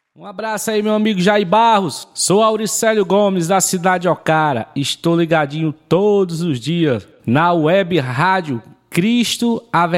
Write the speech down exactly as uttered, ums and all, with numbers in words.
Um abraço aí, meu amigo Jair Barros. Sou Auricélio Gomes, da cidade de Ocara. Estou ligadinho todos os dias na web rádio Cristo a